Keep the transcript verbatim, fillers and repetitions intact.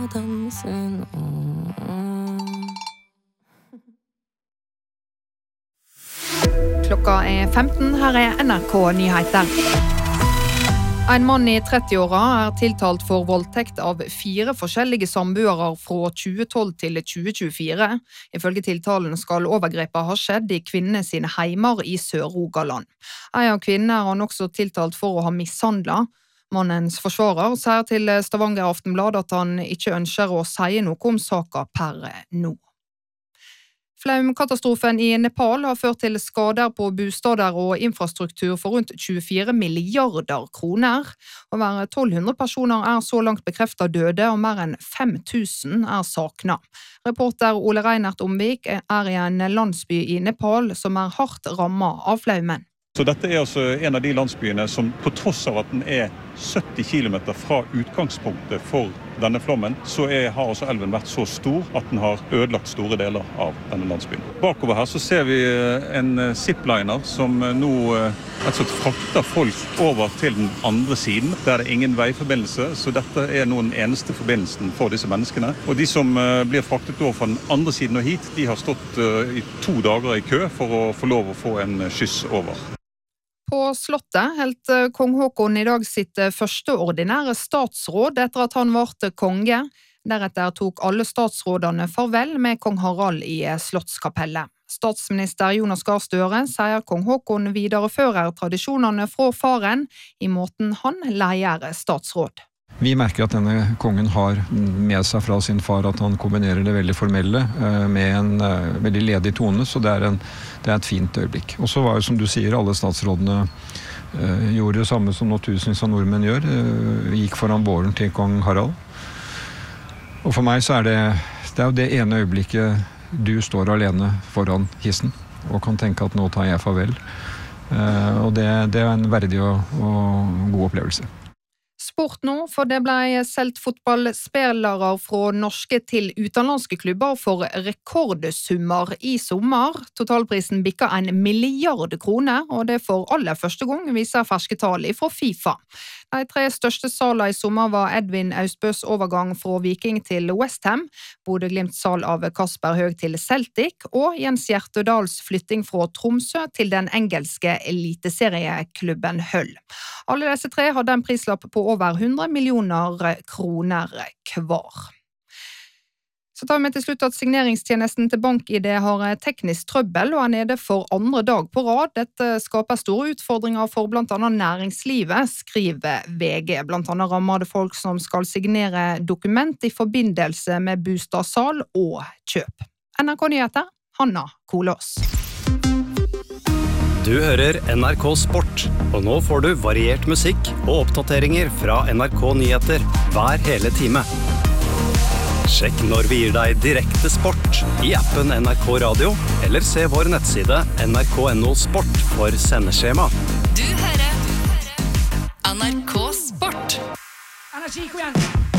danse nå. Klokka er femten, her er N R K Nyheter. En mann i trettiåra er tiltalt for voldtekt av fire forskjellige samboere fra tjue tolv til tjue tjuefire. Ifølge tiltalen skal overgrepet ha skjedd i kvinnene sine heimer i Sør-Rogaland. En av kvinnene er han også tiltalt for å ha mishandlet. Mannens forsvarer sier til Stavanger Aftenblad at han ikke ønsker å si noe om saka per nå. Flaumkatastrofen i Nepal har ført til skader på bostader og infrastruktur for rundt tjuefire milliarder kroner. Over tolv hundre personer er så langt bekreftet døde, og mer enn fem tusen er sakna. Reporter Ole Reinert Omvik er i en landsby i Nepal som er hardt rammet av flaumen. Så dette er altså en av de landsbyene som på tross av at den er sytti kilometer fra utgangspunktet for denne flommen, så er, har altså elven vært så stor at den har ødelagt store deler av denne landsbyen. Bakover her så ser vi en zipliner som nå altså, frakter folk over til den andre siden. Der er det ingen veiforbindelse, så dette er nå den eneste forbindelsen for disse menneskene. Og de som blir fraktet over fra den andre siden og hit, de har stått i to dager i kø for å få lov å få en skyss over. På Slottet helt kong Håkon i dag sitt første ordinære statsråd etter at han ble konge. Deretter tok alle statsrådene farvel med kong Harald i Slottskapellet. Statsminister Jonas Gahr Støre sier kong Håkon viderefører tradisjonene fra faren i måten han leier statsråd. Vi merker at denne kongen har med seg fra sin far at han kombinerer det veldig formelle med en veldig ledig tone, så det er, en, det er et fint øyeblikk. Og så var jo, som du sier, alle statsrådene uh, gjorde det samme som nå tusenvis av nordmenn gjør. Uh, vi gikk foran båren til kong Harald. Og for meg så er det, det er jo det ene øyeblikket du står alene foran hissen og kan tenke at nå tar jeg farvel. Uh, og det, det er en verdig og, og god opplevelse. Sport nå, for det ble solgt fotballspillere fra norske til utenlandske klubber for rekordsummer i sommer. Totalprisen bikket en milliard kroner, og det for aller første gang viser ferske tall fra FIFA. De tre største salene i sommer var Edvin Austbøs overgang fra Viking til West Ham, Bodø Glimts salg av Kasper Høeg til Celtic, og Jens Hjertedals flytting fra Tromsø til den engelske eliteserieklubben Hull. Alle disse tre hadde en prislapp på over hundre millioner kroner hver. Så tar vi til slutt at signeringstjenesten til BankID har teknisk trøbbel og er nede for andre dag på rad. Dette skaper store utfordringer for blant annet næringslivet, skriver V G. Blant annet rammer det folk som skal signere dokument i forbindelse med bostadsal og kjøp. N R K Nyheter, Hanna Kolås. Du hører N R K Sport, og nå får du variert musikk og oppdateringer fra N R K Nyheter hver hele time. Sjekk når vi gir deg direkte sport i appen N R K Radio, eller se vår nettside N R K punktum N O sport for sendeskjema. Du hører N R K Sport.